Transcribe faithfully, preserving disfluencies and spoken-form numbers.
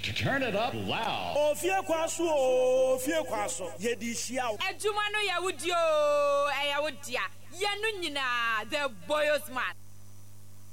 Turn it up loud. Oh, fear kwaso, oh, fear kwaso. Ye di shiao. Ejuma no ya wudio, e ya wudia. Ye no nyina the boyos man.